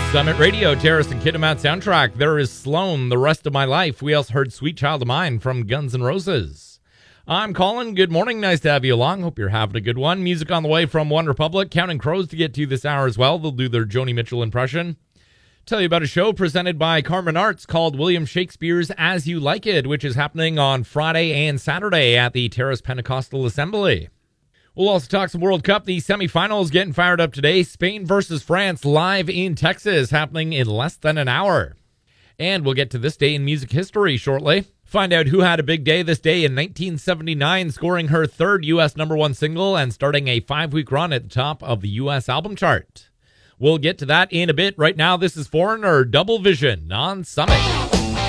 Summit Radio, Terrace and Kiddermat soundtrack. There is Sloan, The Rest of My Life. We also heard Sweet Child of Mine from Guns N' Roses. I'm Colin. Good morning. Nice to have you along. Hope you're having a good one. Music on the way from One Republic. Counting Crows to get to this hour as well. They'll do their Joni Mitchell impression. Tell you about a show presented by Carmen Arts called William Shakespeare's As You Like It, which is happening on Friday and Saturday at the Terrace Pentecostal Assembly. We'll also talk some World Cup. The semifinals getting fired up today. Spain versus France live in Texas, happening in less than an hour. And we'll get to this day in music history shortly. Find out who had a big day this day in 1979, scoring her third U.S. #1 single and starting a 5-week run at the top of the U.S. album chart. We'll get to that in a bit. Right now, this is Foreigner, Double Vision on Summit.